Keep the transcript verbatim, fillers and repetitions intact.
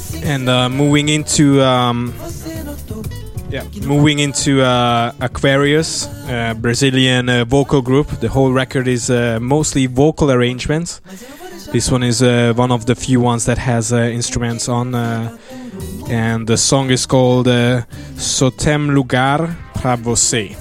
And uh, moving into um, yeah, moving into uh, Aquarius, uh, Brazilian uh, vocal group. The whole record is uh, mostly vocal arrangements. This one is uh, one of the few ones that has uh, instruments on, uh, and the song is called uh, Só Tem Lugar Pra Você.